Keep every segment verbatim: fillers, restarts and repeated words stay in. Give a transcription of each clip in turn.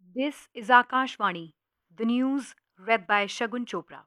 This is Akashvani, the news read by Shagun Chopra.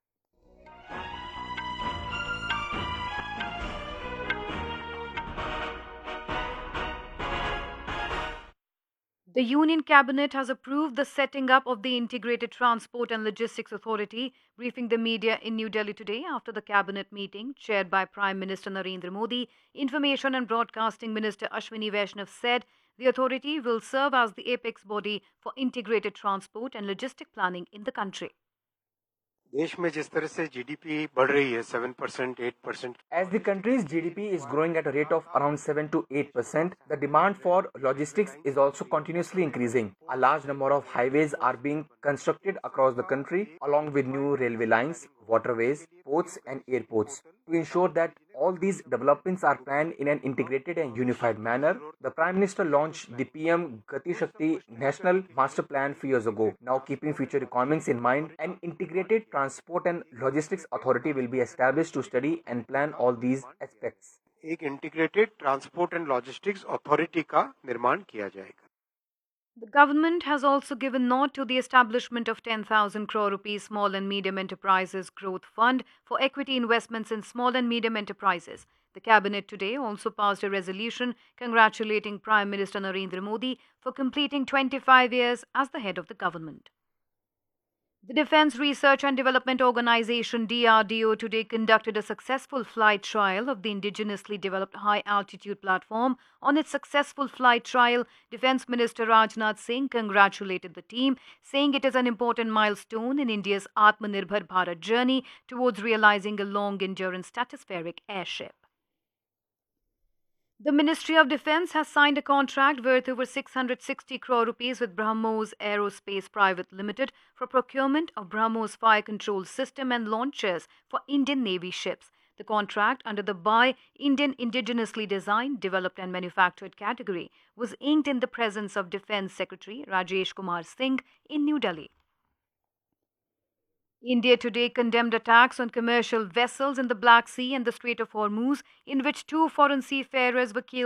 The Union Cabinet has approved the setting up of the Integrated Transport and Logistics Authority, briefing the media in New Delhi today after the cabinet meeting chaired by Prime Minister Narendra Modi. Information and Broadcasting Minister Ashwini Vaishnav said the authority will serve as the apex body for integrated transport and logistic planning in the country. देश में जिस तरह से GDP बढ़ रही है seven percent, eight percent. As the country's G D P is growing at a rate of around seven to eight percent, the demand for logistics is also continuously increasing. A large number of highways are being constructed across the country, along with new railway lines, waterways, ports, and airports. To ensure that all these developments are planned in an integrated and unified manner, the Prime Minister launched the P M Gati Shakti National Master Plan few years ago. Now, keeping future requirements in mind, an integrated transport and logistics authority will be established to study and plan all these aspects. एक integrated transport and logistics authority का निर्माण किया जाएगा. The government has also given nod to the establishment of ten thousand crore rupees Small and Medium Enterprises Growth Fund for equity investments in small and medium enterprises. The cabinet today also passed a resolution congratulating Prime Minister Narendra Modi for completing twenty-five years as the head of the government. The Defense Research and Development Organization D R D O today conducted a successful flight trial of the indigenously developed high altitude platform. On its successful flight trial, Defense Minister Rajnath Singh congratulated the team, saying it is an important milestone in India's Atmanirbhar Bharat journey towards realizing a long endurance stratospheric airship. The Ministry of Defence has signed a contract worth over six hundred sixty crore rupees with BrahMos Aerospace Private Limited for procurement of BrahMos fire control system and launchers for Indian Navy ships. The contract under the Buy Indian Indigenously Designed, Developed and Manufactured category was inked in the presence of Defence Secretary Rajesh Kumar Singh in New Delhi. India today condemned attacks on commercial vessels in the Black Sea and the Strait of Hormuz, in which two foreign seafarers were killed